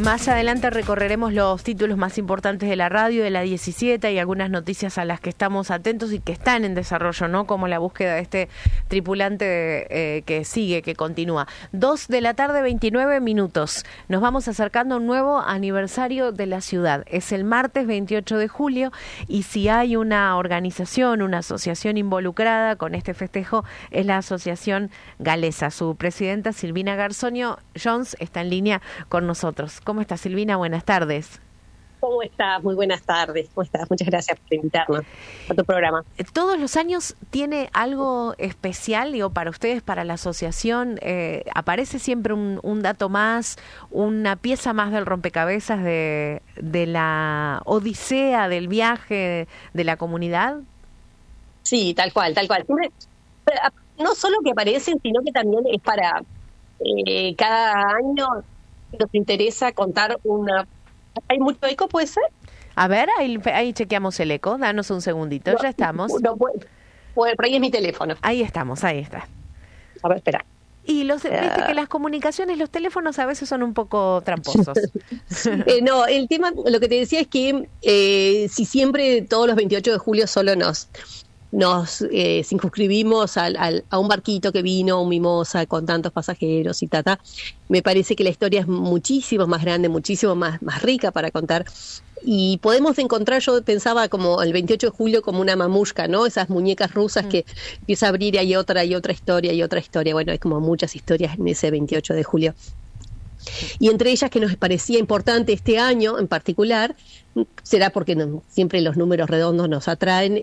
Más adelante recorreremos los títulos más importantes de la radio, de la 17, y algunas noticias a las que estamos atentos y que están en desarrollo, ¿no? Como la búsqueda de este tripulante que sigue, que continúa. 2:29 p.m. Nos vamos acercando a un nuevo aniversario de la ciudad. Es el martes 28 de julio y si hay una organización, una asociación involucrada con este festejo, es la Asociación Galesa. Su presidenta, Silvina Garzonio Jones, está en línea con nosotros. ¿Cómo estás, Silvina? Buenas tardes. ¿Cómo estás? Muy buenas tardes. ¿Cómo estás? Muchas gracias por invitarnos a tu programa. ¿Todos los años tiene algo especial, digo, para ustedes, para la asociación? ¿Aparece siempre un dato más, una pieza más del rompecabezas de la odisea, del viaje de la comunidad? Sí, tal cual, tal cual. No solo que aparecen, sino que también es para cada año nos interesa contar una... ¿Hay mucho eco, puede ser? A ver, ahí chequeamos el eco. Danos un segundito, ya estamos. No, por ahí es mi teléfono. Ahí estamos, ahí está. A ver, espera. Y viste que las comunicaciones, los teléfonos a veces son un poco tramposos. No, el tema, lo que te decía es que si siempre todos los 28 de julio solo nos circunscribimos a un barquito que vino, un mimosa con tantos pasajeros y me parece que la historia es muchísimo más grande, muchísimo más rica para contar. Y podemos encontrar, yo pensaba como el 28 de julio como una mamushka, ¿no? Esas muñecas rusas que empieza a abrir y hay otra historia. Bueno, hay como muchas historias en ese 28 de julio. Y entre ellas que nos parecía importante este año en particular, será porque siempre los números redondos nos atraen,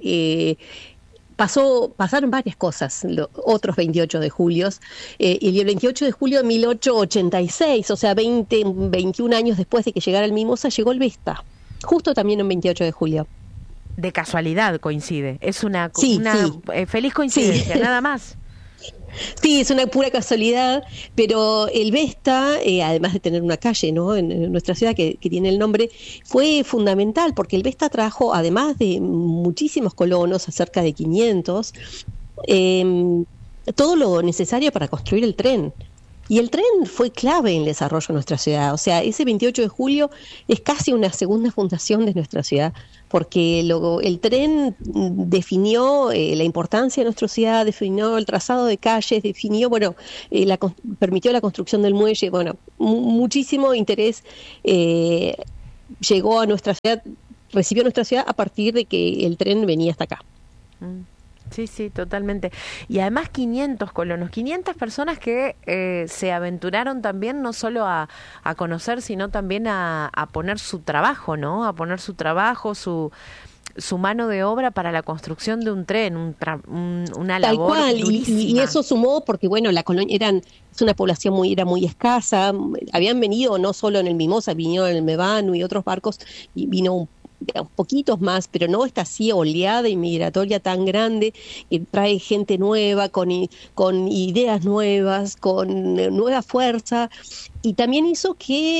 pasaron varias cosas, otros 28 de julio, y el 28 de julio de 1886, o sea, 21 años después de que llegara el Mimosa, llegó el Vesta, justo también en 28 de julio. De casualidad coincide, es una feliz coincidencia, sí. Nada más. Sí, es una pura casualidad, pero el Vesta, además de tener una calle, ¿no?, en nuestra ciudad que tiene el nombre, fue fundamental porque el Vesta trajo, además de muchísimos colonos, cerca de 500, todo lo necesario para construir el tren. Y el tren fue clave en el desarrollo de nuestra ciudad. O sea, ese 28 de julio es casi una segunda fundación de nuestra ciudad, porque el tren definió la importancia de nuestra ciudad, definió el trazado de calles, permitió la construcción del muelle. Bueno, muchísimo interés llegó a nuestra ciudad, recibió nuestra ciudad a partir de que el tren venía hasta acá. Sí, totalmente. Y además 500 colonos, 500 personas que se aventuraron también no solo a conocer, sino también a poner su trabajo, ¿no? A poner su trabajo, su mano de obra para la construcción de un tren, una labor durísima. Y eso sumó porque, bueno, la colonia es una población era muy escasa, habían venido no solo en el Mimosa, vinieron en el Mebano y otros barcos, y vino poquitos más, pero no esta así oleada inmigratoria tan grande que trae gente nueva, con ideas nuevas, con nueva fuerza, y también hizo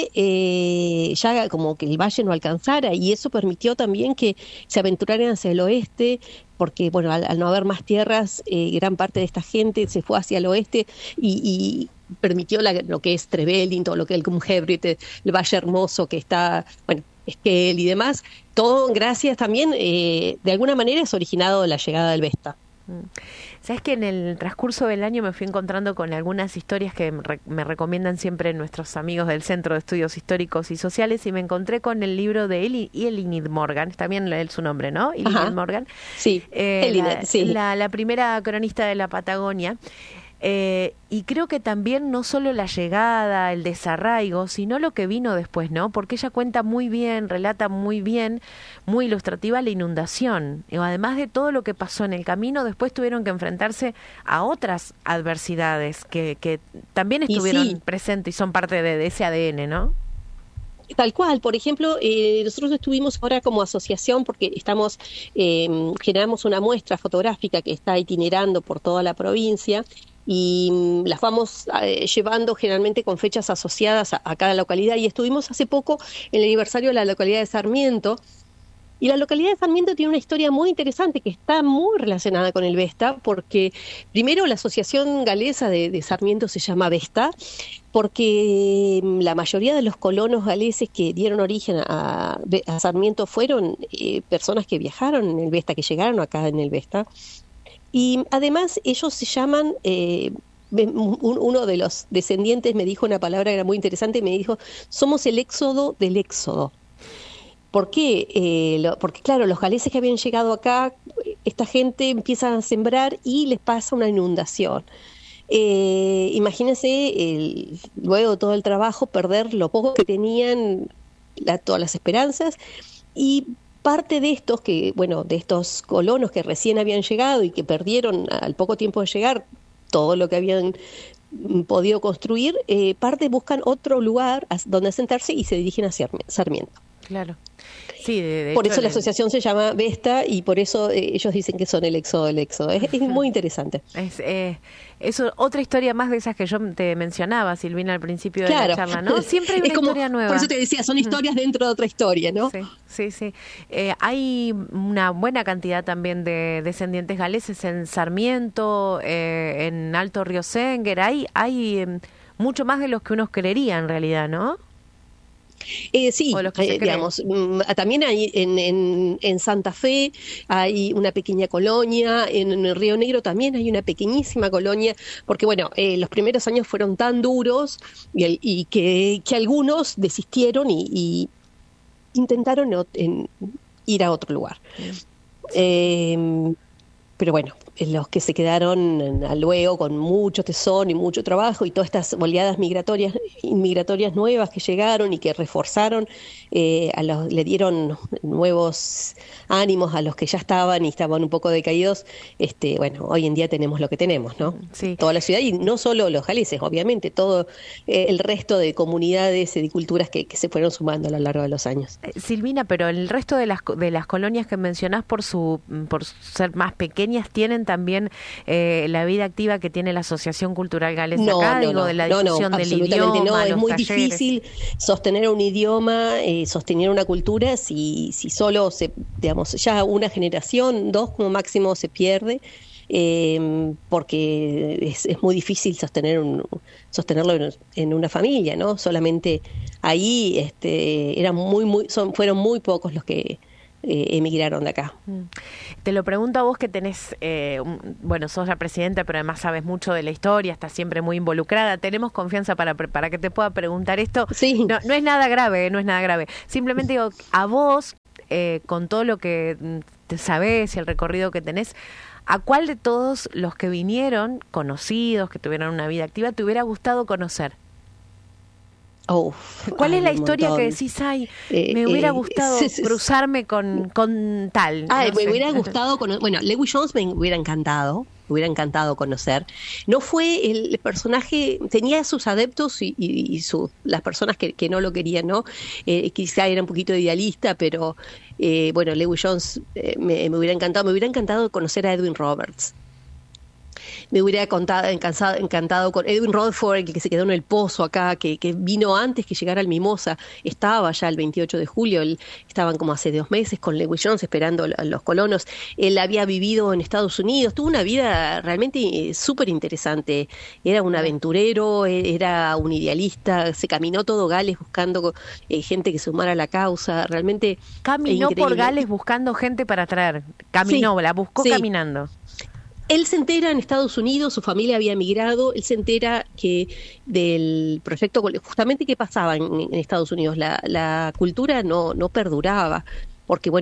que ya como que el valle no alcanzara, y eso permitió también que se aventuraran hacia el oeste, porque bueno, al no haber más tierras, gran parte de esta gente se fue hacia el oeste y permitió lo que es Trevelin, todo lo que es el Cumhebrit, el Valle Hermoso que está, bueno, Esquel y demás, todo gracias también, de alguna manera es originado de la llegada del Vesta. Sabes que en el transcurso del año me fui encontrando con algunas historias que me recomiendan siempre nuestros amigos del Centro de Estudios Históricos y Sociales, y me encontré con el libro de Elinid Morgan, también su nombre, ¿no? Elinid Morgan. Sí, la primera cronista de la Patagonia. Y creo que también no solo la llegada, el desarraigo, sino lo que vino después, ¿no? Porque ella cuenta muy bien, relata muy bien, muy ilustrativa la inundación. Además de todo lo que pasó en el camino, después tuvieron que enfrentarse a otras adversidades que también estuvieron presentes y son parte de ese ADN, ¿no? Tal cual, por ejemplo, nosotros estuvimos ahora como asociación porque generamos una muestra fotográfica que está itinerando por toda la provincia y las vamos llevando generalmente con fechas asociadas a cada localidad, y estuvimos hace poco en el aniversario de la localidad de Sarmiento, Y la localidad de Sarmiento tiene una historia muy interesante que está muy relacionada con el Vesta, porque primero la Asociación Galesa de Sarmiento se llama Vesta, porque la mayoría de los colonos galeses que dieron origen a Sarmiento fueron personas que viajaron en el Vesta, que llegaron acá en el Vesta. Y además ellos se llaman... uno de los descendientes me dijo una palabra que era muy interesante, me dijo, somos el éxodo del éxodo. ¿Por qué? Porque claro, los galeses que habían llegado acá, esta gente empieza a sembrar y les pasa una inundación. Imagínense, luego de todo el trabajo, perder lo poco que tenían, todas las esperanzas, y parte de estos de estos colonos que recién habían llegado y que perdieron al poco tiempo de llegar todo lo que habían podido construir, parte buscan otro lugar donde asentarse y se dirigen hacia Sarmiento. Claro. Sí, por eso la asociación se llama Vesta y por eso ellos dicen que son el éxodo del éxodo. Es muy interesante. Es otra historia más de esas que yo te mencionaba, Silvina, al principio de la charla, ¿no? Siempre hay una historia nueva. Por eso te decía, son historias dentro de otra historia, ¿no? Sí. Hay una buena cantidad también de descendientes galeses en Sarmiento, en Alto Río Senguer. Hay mucho más de los que uno creería en realidad, ¿no? Sí, digamos, también hay en Santa Fe hay una pequeña colonia, en el Río Negro también hay una pequeñísima colonia, porque los primeros años fueron tan duros y que algunos desistieron y intentaron ir a otro lugar. Pero bueno, los que se quedaron luego con mucho tesón y mucho trabajo y todas estas oleadas migratorias nuevas que llegaron y que reforzaron, le dieron nuevos ánimos a los que ya estaban y estaban un poco decaídos. Hoy en día tenemos lo que tenemos, ¿no? Sí. Toda la ciudad, y no solo los galeses, obviamente, todo el resto de comunidades y de culturas que se fueron sumando a lo largo de los años. Silvina, pero el resto de las colonias que mencionás por ser más pequeñas, tienen también la vida activa que tiene la Asociación Cultural Galesa de la difusión del idioma, no, es muy talleres. difícil sostener un idioma, sostener una cultura si solo ya una generación, 2 como máximo se pierde, porque es muy difícil sostenerlo en una familia, ¿no? Solamente ahí fueron muy pocos los que emigraron de acá. Te lo pregunto a vos que tenés, sos la presidenta, pero además sabes mucho de la historia, estás siempre muy involucrada, tenemos confianza para que te pueda preguntar esto. Sí. No es nada grave, Simplemente digo, a vos, con todo lo que te sabés y el recorrido que tenés, ¿a cuál de todos los que vinieron, conocidos, que tuvieron una vida activa, te hubiera gustado conocer? ¿Cuál es la historia que decís, me hubiera gustado cruzarme con tal? Me hubiera gustado Lewis Jones me hubiera encantado conocer. No fue el personaje, tenía sus adeptos y las personas que no lo querían, ¿no? Quizá era un poquito idealista, pero Lewis Jones me hubiera encantado conocer a Edwin Roberts. Me hubiera encantado con Edwin Rutherford, el que se quedó en el pozo acá, que vino antes que llegara al Mimosa, estaba ya el 28 de julio, estaban como hace 2 meses con Lewis Jones esperando a los colonos. Él había vivido en Estados Unidos, tuvo una vida realmente súper interesante, era un aventurero, era un idealista, se caminó todo Gales buscando gente que se sumara a la causa, realmente caminó por Gales buscando gente para traer, la buscó caminando. Él se entera en Estados Unidos, su familia había emigrado, él se entera que del proyecto, justamente qué pasaba en Estados Unidos, la cultura no perduraba, porque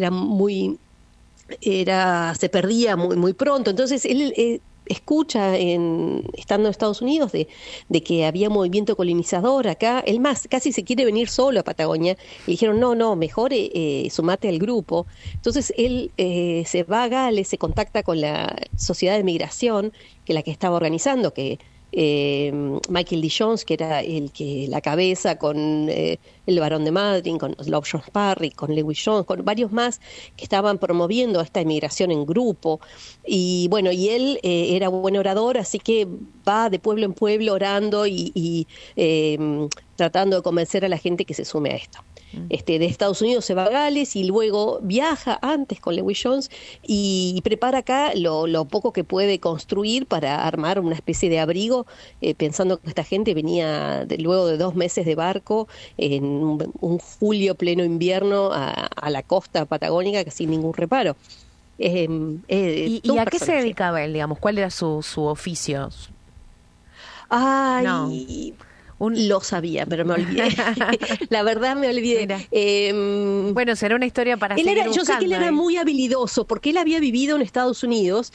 se perdía muy pronto, entonces él escucha estando en Estados Unidos de que había movimiento colonizador acá, él más casi se quiere venir solo a Patagonia, y dijeron no, mejor sumate al grupo. Entonces él se va a Gales, se contacta con la Sociedad de Migración, que la que estaba organizando, que Michael D. Jones, que era la cabeza, con el Barón de Madryn, con Love Jones Parry, con Lewis Jones, con varios más que estaban promoviendo esta emigración en grupo. Y él era buen orador, así que va de pueblo en pueblo orando y tratando de convencer a la gente que se sume a esto. De Estados Unidos se va a Gales y luego viaja antes con Lewis Jones y prepara acá lo poco que puede construir para armar una especie de abrigo, pensando que esta gente venía luego de 2 meses de barco en un julio pleno invierno a la costa patagónica sin ningún reparo. ¿Y a qué se dedicaba él, digamos? ¿Cuál era su oficio? Ay... No. Lo sabía, pero me olvidé. La verdad me olvidé. Bueno, será una historia para seguir buscando. Yo sé que él era muy habilidoso, porque él había vivido en Estados Unidos,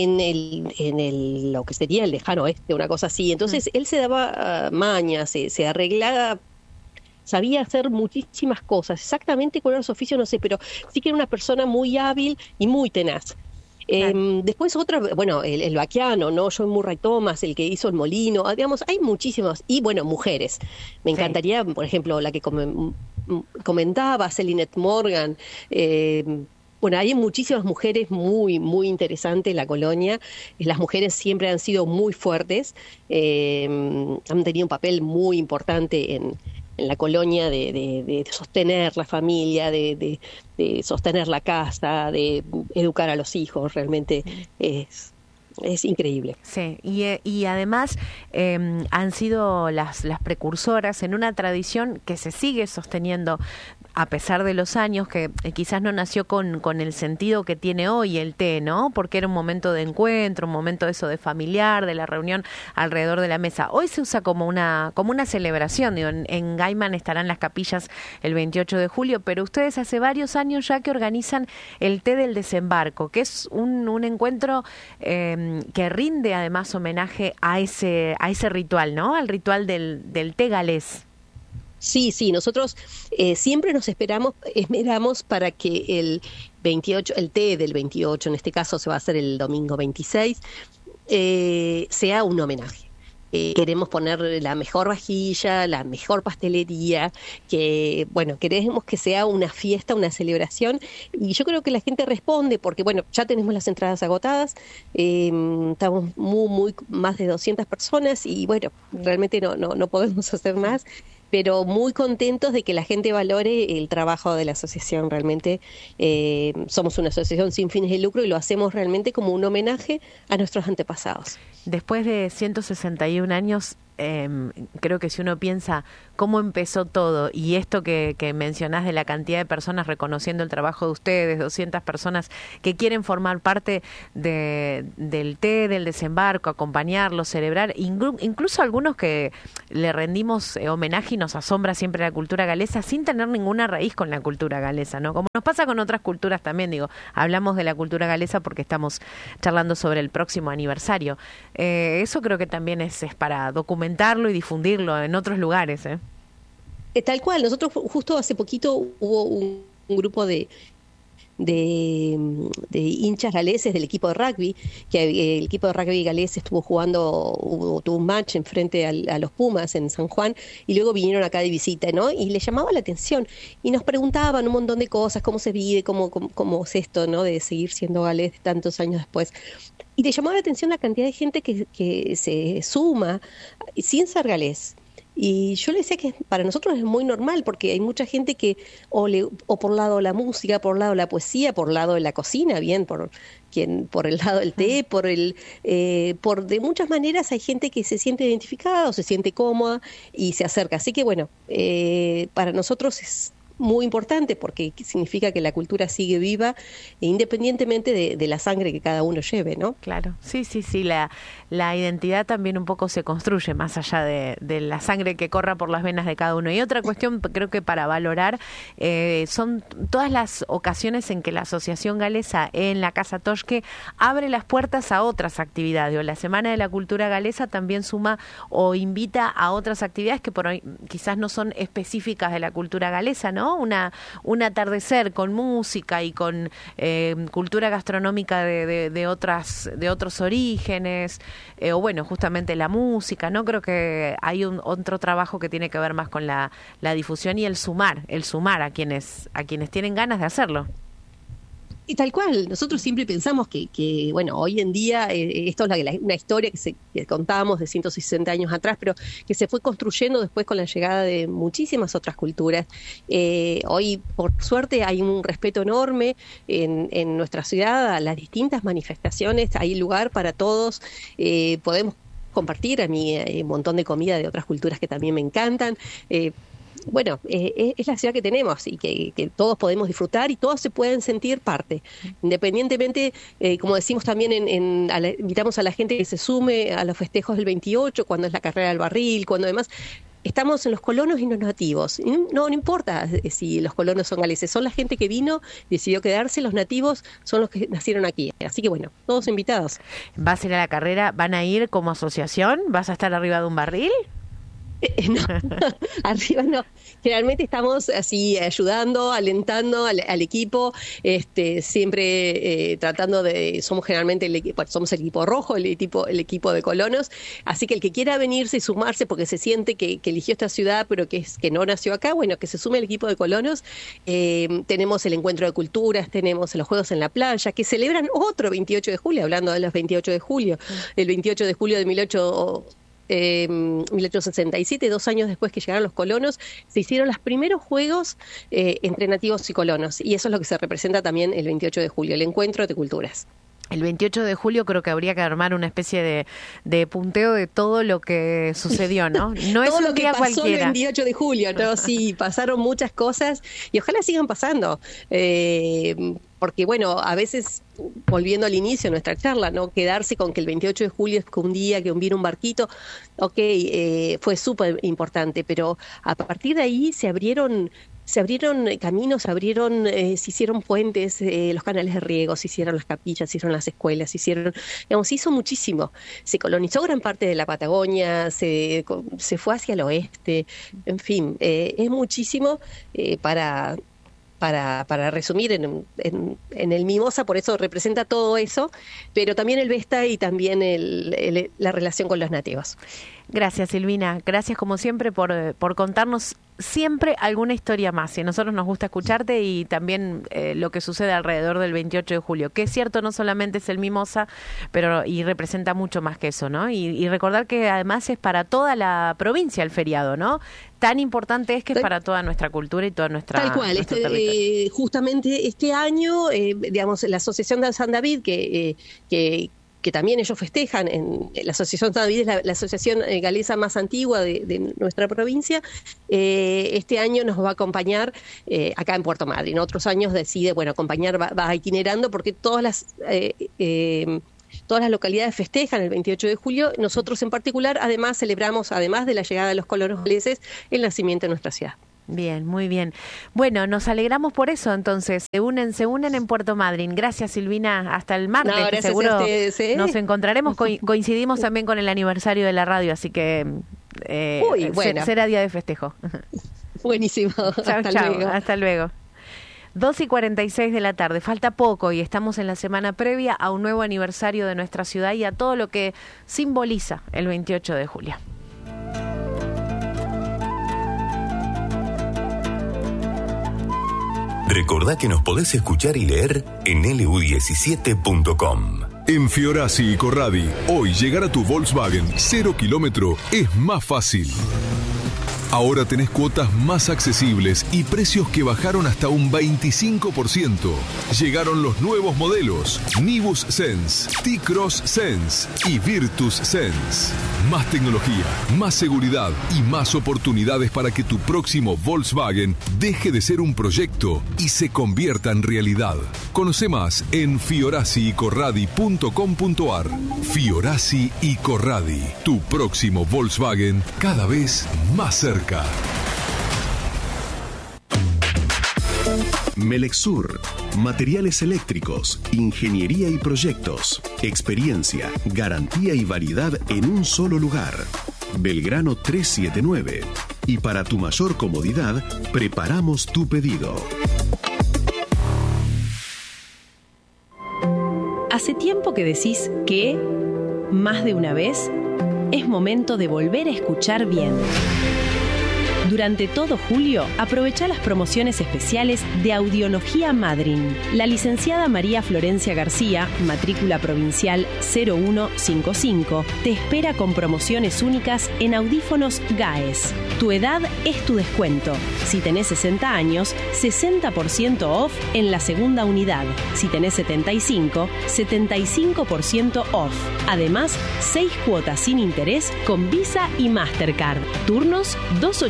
en lo que sería el lejano oeste, una cosa así. Entonces, él se daba mañas, se arreglaba, sabía hacer muchísimas cosas. Exactamente cuál era su oficio, no sé, pero sí que era una persona muy hábil y muy tenaz. Después otra, bueno, el Baquiano, ¿no? John Murray Thomas, el que hizo el molino, digamos, hay muchísimas, y bueno, mujeres. Me encantaría, por ejemplo, la que comentaba, Celinette Morgan. Bueno, hay muchísimas mujeres muy, muy interesantes en la colonia. Las mujeres siempre han sido muy fuertes, han tenido un papel muy importante en la colonia de sostener la familia, de sostener la casa, de educar a los hijos. Realmente es increíble. Sí, y además han sido las precursoras en una tradición que se sigue sosteniendo a pesar de los años, que quizás no nació con el sentido que tiene hoy el té, ¿no? Porque era un momento de encuentro, un momento de eso de familiar, de la reunión alrededor de la mesa. Hoy se usa como una celebración, digo, en Gaiman estarán las capillas el 28 de julio, pero ustedes hace varios años ya que organizan el té del desembarco, que es un encuentro que rinde además homenaje a ese ritual, ¿no? Al ritual del té galés. Sí, nosotros siempre nos esmeramos para que el 28, el té del 28, en este caso se va a hacer el domingo 26, sea un homenaje. Queremos poner la mejor vajilla, la mejor pastelería, queremos que sea una fiesta, una celebración, y yo creo que la gente responde porque, bueno, ya tenemos las entradas agotadas, estamos muy más de 200 personas y, bueno, realmente no podemos hacer más, pero muy contentos de que la gente valore el trabajo de la asociación. Realmente somos una asociación sin fines de lucro y lo hacemos realmente como un homenaje a nuestros antepasados. Después de 161 años, creo que si uno piensa cómo empezó todo y esto que mencionás de la cantidad de personas reconociendo el trabajo de ustedes, 200 personas que quieren formar parte del té, del desembarco, acompañarlo, celebrar, incluso algunos que le rendimos homenaje y nos asombra siempre la cultura galesa sin tener ninguna raíz con la cultura galesa, ¿no? Como nos pasa con otras culturas también, digo, hablamos de la cultura galesa porque estamos charlando sobre el próximo aniversario. Eso creo que también es para documentarlo y difundirlo en otros lugares. Tal cual, nosotros justo hace poquito hubo un grupo de hinchas galeses del equipo de rugby, que el equipo de rugby galés estuvo jugando, tuvo un match enfrente a los Pumas en San Juan, y luego vinieron acá de visita, ¿no? Y les llamaba la atención, y nos preguntaban un montón de cosas, cómo se vive, cómo es esto, ¿no? De seguir siendo galés tantos años después. Y te llamaba la atención la cantidad de gente que se suma sin ser galés. Y yo le decía que para nosotros es muy normal, porque hay mucha gente que o por lado de la música, por lado de la poesía, por lado de la cocina, bien, por el lado del té, por de muchas maneras hay gente que se siente identificada o se siente cómoda y se acerca. Así que bueno, para nosotros es muy importante porque significa que la cultura sigue viva independientemente de la sangre que cada uno lleve, ¿no? Claro, sí, la identidad también un poco se construye más allá de la sangre que corra por las venas de cada uno. Y otra cuestión creo que para valorar son todas las ocasiones en que la Asociación Galesa en la Casa Toshke abre las puertas a otras actividades. O la Semana de la Cultura Galesa también suma o invita a otras actividades que por hoy quizás no son específicas de la cultura galesa, ¿no? Un atardecer con música y con cultura gastronómica de otros orígenes, o bueno, justamente la música, ¿no? Creo que hay otro trabajo que tiene que ver más con la difusión y el sumar a quienes tienen ganas de hacerlo. Y tal cual, nosotros siempre pensamos que bueno, hoy en día esto es una historia que contábamos de 160 años atrás, pero que se fue construyendo después con la llegada de muchísimas otras culturas. Hoy, por suerte, hay un respeto enorme en nuestra ciudad a las distintas manifestaciones, hay lugar para todos, podemos compartir, a mí hay un montón de comida de otras culturas que también me encantan. Bueno, es la ciudad que tenemos y que todos podemos disfrutar y todos se pueden sentir parte, independientemente, como decimos también, invitamos a la gente que se sume a los festejos del 28, cuando es la carrera del barril, cuando además estamos en los colonos y los nativos. Y no importa si los colonos son galeses, son la gente que vino, decidió quedarse, los nativos son los que nacieron aquí. Así que bueno, todos invitados. ¿Vas a ir a la carrera? ¿Van a ir como asociación? ¿Vas a estar arriba de un barril? No, arriba no. Generalmente estamos así ayudando, alentando al equipo, siempre tratando somos generalmente somos el equipo rojo, el equipo de colonos, así que el que quiera venirse y sumarse porque se siente que eligió esta ciudad pero que no nació acá, bueno, que se sume al equipo de colonos. Tenemos el encuentro de culturas, tenemos los Juegos en la Playa, que celebran otro 28 de julio, hablando de los 28 de julio, el 28 de julio de 1867, 2 años después que llegaron los colonos, se hicieron los primeros juegos entre nativos y colonos, y eso es lo que se representa también el 28 de julio, el encuentro de culturas. El 28 de julio creo que habría que armar una especie de punteo de todo lo que sucedió, ¿no? No es un día cualquiera. Todo lo que pasó el 28 de julio, ¿no? Sí, pasaron muchas cosas y ojalá sigan pasando. Porque, bueno, a veces, volviendo al inicio de nuestra charla, ¿no? Quedarse con que el 28 de julio es que un día que vino un barquito, fue súper importante, pero a partir de ahí se abrieron caminos, se hicieron puentes, los canales de riego, se hicieron las capillas, se hicieron las escuelas, se hizo muchísimo. Se colonizó gran parte de la Patagonia, se fue hacia el oeste, en fin, es muchísimo para resumir en el Mimosa, por eso representa todo eso, pero también el Vesta y también la relación con los nativos. Gracias, Silvina. Gracias, como siempre, por contarnos siempre alguna historia más. Y a nosotros nos gusta escucharte y también lo que sucede alrededor del 28 de julio, que es cierto, no solamente es el Mimosa, y representa mucho más que eso, ¿no? Y recordar que además es para toda la provincia el feriado, ¿no? Tan importante es que es para toda nuestra cultura y toda nuestra... Tal cual, justamente este año, digamos, la Asociación de San David, que también ellos festejan, la Asociación San David es la asociación galesa más antigua de nuestra provincia, este año nos va a acompañar acá en Puerto Madryn. En otros años decide, acompañar, va itinerando porque todas las localidades festejan el 28 de julio. Nosotros en particular, además, celebramos, además de la llegada de los colonos galeses, el nacimiento de nuestra ciudad. Bien, muy bien. Bueno, nos alegramos por eso, entonces. Se unen en Puerto Madryn. Gracias, Silvina. Hasta el martes, que seguro nos encontraremos. Coincidimos también con el aniversario de la radio, así que será día de festejo. Buenísimo. Hasta luego. 2:46 de la tarde. Falta poco y estamos en la semana previa a un nuevo aniversario de nuestra ciudad y a todo lo que simboliza el 28 de julio. Recordá que nos podés escuchar y leer en lu17.com. En Fiorasi y Corradi, hoy llegar a tu Volkswagen 0 kilómetro es más fácil. Ahora tenés cuotas más accesibles y precios que bajaron hasta un 25%. Llegaron los nuevos modelos Nivus Sense, T-Cross Sense y Virtus Sense. Más tecnología, más seguridad y más oportunidades para que tu próximo Volkswagen deje de ser un proyecto y se convierta en realidad. Conoce más en fiorasiicorradi.com.ar. Fiorasi y Corradi, tu próximo Volkswagen cada vez más cerca. Melexur, materiales eléctricos, ingeniería y proyectos, experiencia, garantía y variedad en un solo lugar. Belgrano 379. Y para tu mayor comodidad, preparamos tu pedido. ¿Hace tiempo que decís que, más de una vez, es momento de volver a escuchar bien? Durante todo julio, aprovecha las promociones especiales de Audiología Madryn. La licenciada María Florencia García, matrícula provincial 0155, te espera con promociones únicas en audífonos GAES. Tu edad es tu descuento. Si tenés 60 años, 60% off en la segunda unidad. Si tenés 75, 75% off. Además, 6 cuotas sin interés con Visa y Mastercard. Turnos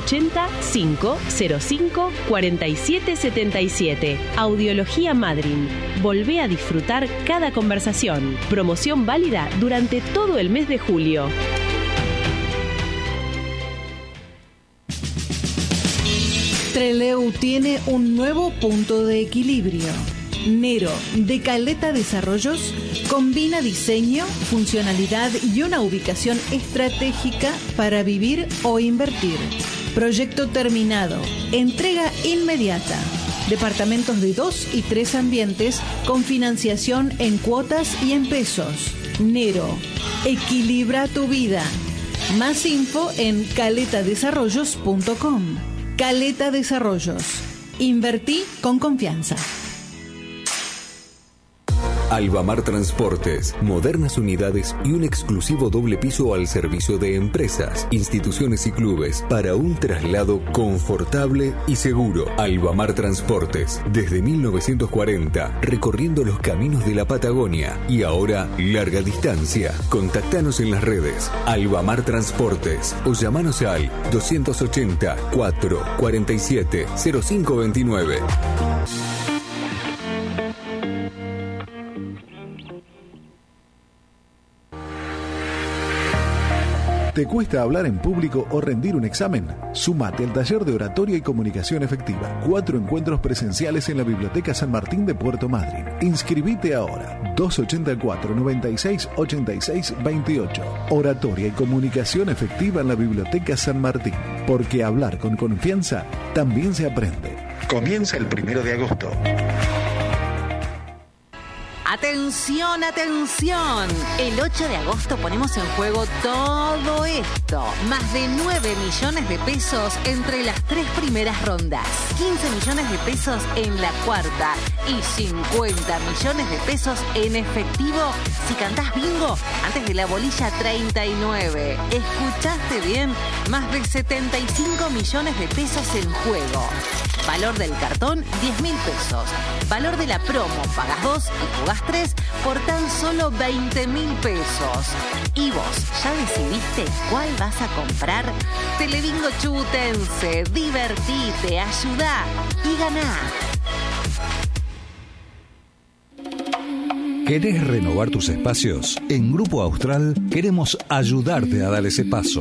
280-505-4777. Audiología Madryn. Volvé a disfrutar cada conversación. Promoción válida durante todo el mes de julio. Trelew tiene un nuevo punto de equilibrio. Nero, de Caleta Desarrollos, combina diseño, funcionalidad y una ubicación estratégica para vivir o invertir. Proyecto terminado. Entrega inmediata. Departamentos de 2 y 3 ambientes con financiación en cuotas y en pesos. Nero, equilibra tu vida. Más info en caletadesarrollos.com. Caleta Desarrollos. Invertí con confianza. Albamar Transportes, modernas unidades y un exclusivo doble piso al servicio de empresas, instituciones y clubes para un traslado confortable y seguro. Albamar Transportes, desde 1940, recorriendo los caminos de la Patagonia y ahora larga distancia. Contactanos en las redes Albamar Transportes o llamanos al 280 447 0529. ¿Te cuesta hablar en público o rendir un examen? Sumate al taller de oratoria y comunicación efectiva. 4 encuentros presenciales en la Biblioteca San Martín de Puerto Madryn. Inscribite ahora. 284-96-86-28. Oratoria y comunicación efectiva en la Biblioteca San Martín. Porque hablar con confianza también se aprende. Comienza el 1 de agosto. ¡Atención, atención! El 8 de agosto ponemos en juego todo esto. Más de 9 millones de pesos entre las 3 primeras rondas. 15 millones de pesos en la cuarta. Y 50 millones de pesos en efectivo si cantás bingo antes de la bolilla 39. ¿Escuchaste bien? Más de 75 millones de pesos en juego. Valor del cartón, 10.000 pesos. Valor de la promo, pagas 2 y jugás 3 por tan solo 20.000 pesos. ¿Y vos ya decidiste cuál vas a comprar? Telebingo Chubutense, divertite, ayudá y ganá. ¿Querés renovar tus espacios? En Grupo Austral queremos ayudarte a dar ese paso.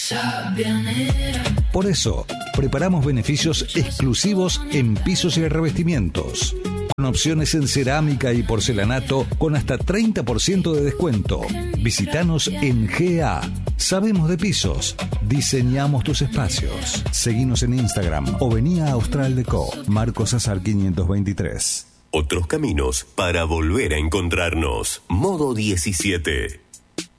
Por eso, preparamos beneficios exclusivos en pisos y revestimientos, con opciones en cerámica y porcelanato con hasta 30% de descuento. Visítanos en GA. Sabemos de pisos, diseñamos tus espacios. Seguinos en Instagram o vení a Austral Deco, Marcos Azar 523. Otros caminos para volver a encontrarnos. Modo 17.